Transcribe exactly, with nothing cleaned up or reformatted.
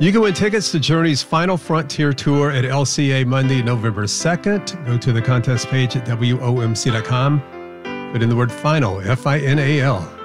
You can win tickets to Journey's Final Frontier Tour at L C A Monday, November second. Go to the contest page at W O M C dot com. Put in the word final, F I N A L.